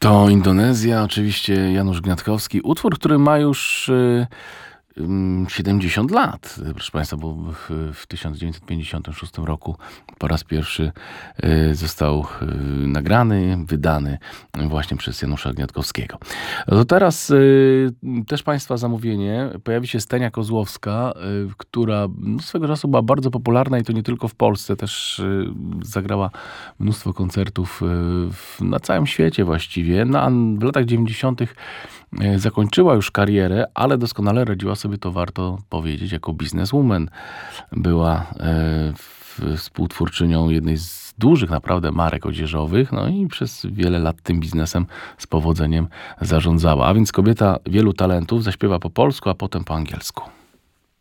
To Indonezja, oczywiście Janusz Gniatkowski. Utwór, który ma już 70 lat, proszę Państwa, bo w 1956 roku po raz pierwszy został nagrany, wydany właśnie przez Janusza Gniatkowskiego. No to teraz też Państwa zamówienie. Pojawi się Stenia Kozłowska, która swego czasu była bardzo popularna i to nie tylko w Polsce, też zagrała mnóstwo koncertów na całym świecie właściwie. No, a w latach 90. zakończyła już karierę, ale doskonale radziła sobie, to warto powiedzieć, jako bizneswoman. Była współtwórczynią jednej z dużych naprawdę marek odzieżowych, no i przez wiele lat tym biznesem z powodzeniem zarządzała. A więc kobieta wielu talentów, zaśpiewa po polsku, a potem po angielsku.